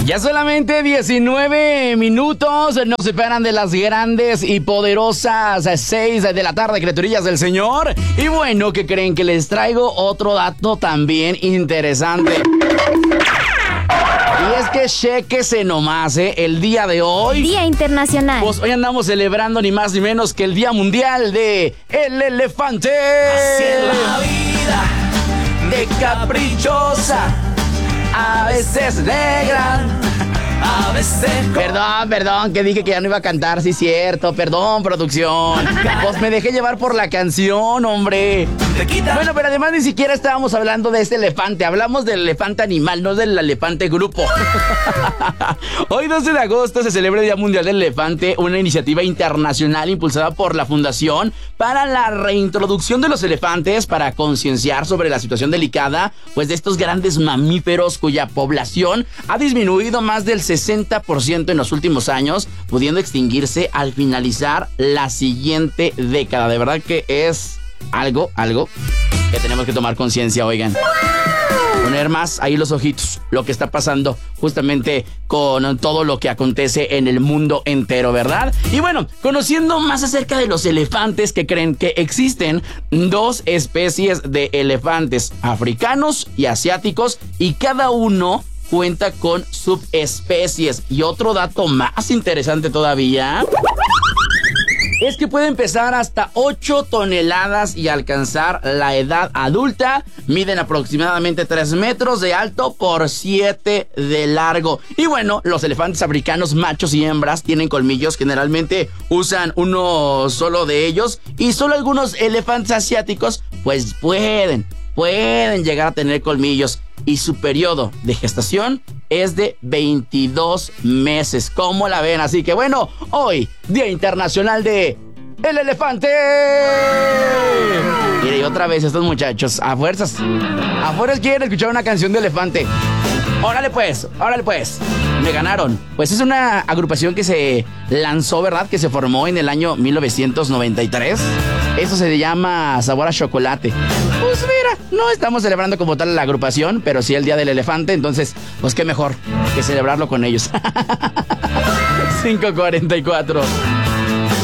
Ya solamente 19 minutos nos separan de las grandes y poderosas 6 de la tarde, criaturillas del Señor. Y bueno, ¿qué creen? Que les traigo otro dato también interesante. Y es que chéquese nomás, el día de hoy. Día Internacional. Pues hoy andamos celebrando ni más ni menos que el Día Mundial de el Elefante. Así es la vida, de caprichosa, a veces negra, a veces... Perdón, que dije que ya no iba a cantar, sí cierto. Perdón, producción. Pues me dejé llevar por la canción, hombre. Bueno, pero además ni siquiera estábamos hablando de este elefante. Hablamos del elefante animal, no del elefante grupo. Hoy 12 de agosto se celebra el Día Mundial del Elefante, una iniciativa internacional impulsada por la Fundación para la Reintroducción de los Elefantes, para concienciar sobre la situación delicada pues de estos grandes mamíferos cuya población ha disminuido más del 60% en los últimos años, pudiendo extinguirse al finalizar la siguiente década. De verdad que es algo que tenemos que tomar conciencia, oigan. Poner más ahí los ojitos, lo que está pasando justamente con todo lo que acontece en el mundo entero, ¿verdad? Y bueno, conociendo más acerca de los elefantes, que creen que existen dos especies de elefantes, africanos y asiáticos, y cada uno cuenta con subespecies. Y otro dato más interesante todavía es que pueden pesar hasta 8 toneladas y alcanzar la edad adulta. Miden aproximadamente 3 metros de alto por 7 de largo. Y bueno, los elefantes africanos machos y hembras tienen colmillos. Generalmente usan uno solo de ellos. Y solo algunos elefantes asiáticos pues pueden llegar a tener colmillos. Y su periodo de gestación es de 22 meses. ¿Cómo la ven? Así que bueno, hoy, Día Internacional de el Elefante. Mire, y otra vez estos muchachos, a fuerzas quieren escuchar una canción de elefante. Órale pues. Me ganaron. Pues es una agrupación que se lanzó, ¿verdad? Que se formó en el año 1993. Eso se llama Sabor a Chocolate. Pues mira, no estamos celebrando como tal la agrupación, pero sí el Día del Elefante. Entonces, pues qué mejor que celebrarlo con ellos. 5:44.